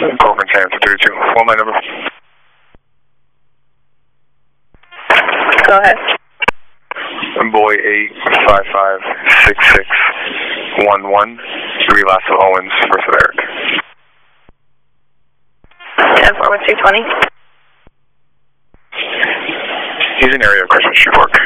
Corcoran San 32. Phone line number. Go ahead. Boy 8556611. 3 last of Owens, first of Eric. 10-4-1-220. He's in area of Christmas Street Park.